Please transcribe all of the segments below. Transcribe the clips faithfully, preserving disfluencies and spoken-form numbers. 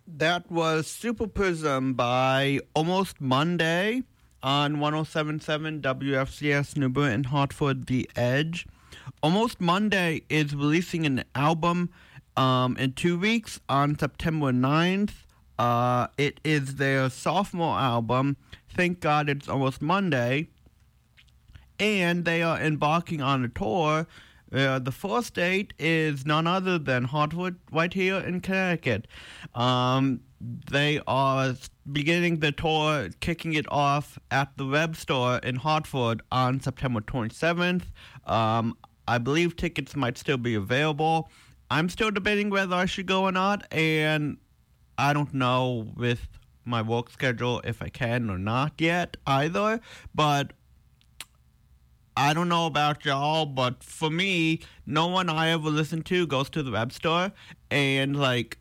That was Super Prism by Almost Monday on one oh seven point seven W F C S New Britain, Hartford, The Edge. Almost Monday is releasing an album um, in two weeks on September ninth. Uh, it is their sophomore album, Thank God It's Almost Monday. And they are embarking on a tour. Uh, the first date is none other than Hartford, right here in Connecticut. Um, they are beginning the tour, kicking it off at the Web Store in Hartford on September twenty-seventh. Um, I believe tickets might still be available. I'm still debating whether I should go or not, and I don't know with my work schedule if I can or not yet either, but I don't know about y'all, but for me, no one I ever listen to goes to the Web Store, and like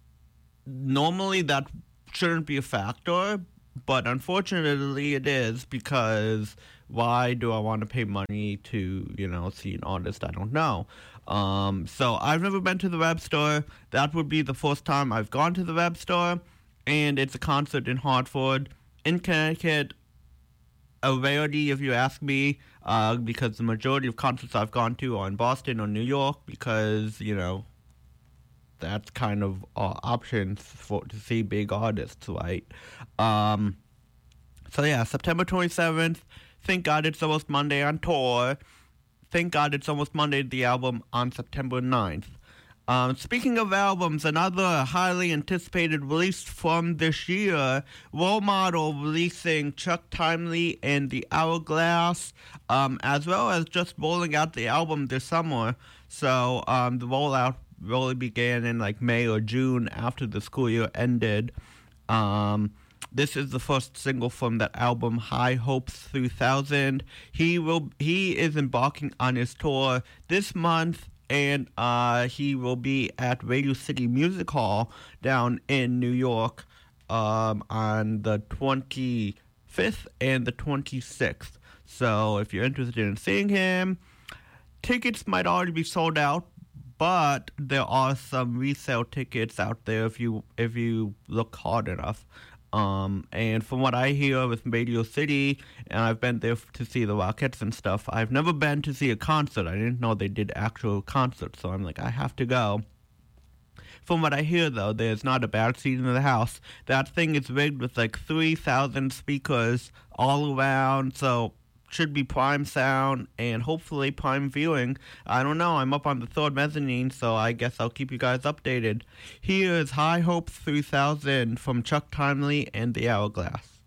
normally that shouldn't be a factor, but unfortunately it is, because why do I want to pay money to, you know, see an artist I don't know? Um, so I've never been to the Web Store. That would be the first time I've gone to the Web Store, and it's a concert in Hartford, in Connecticut. A rarity, if you ask me, uh, because the majority of concerts I've gone to are in Boston or New York, because, you know, that's kind of our options for to see big artists, right? Um, so yeah, September twenty-seventh, Thank God It's Almost Monday on tour. Thank God It's Almost Monday, the album, on September ninth. Um, speaking of albums, another highly anticipated release from this year, Role Model releasing Chuck Timely and The Hourglass, um, as well as just rolling out the album this summer. So um, the rollout really began in like May or June after the school year ended. Um, this is the first single from that album, High Hopes three thousand. He will he is embarking on his tour this month, and uh, he will be at Radio City Music Hall down in New York um, on the twenty-fifth and the twenty-sixth. So if you're interested in seeing him, tickets might already be sold out, but there are some resale tickets out there if you if you look hard enough. Um, and from what I hear with Radio City, and I've been there to see the Rockettes and stuff, I've never been to see a concert. I didn't know they did actual concerts, so I'm like, I have to go. From what I hear, though, there's not a bad seat in the house. That thing is rigged with like three thousand speakers all around, so should be prime sound and hopefully prime viewing. I don't know. I'm up on the third mezzanine, so I guess I'll keep you guys updated. Here is High Hopes three thousand from Chuck Timely and The Hourglass.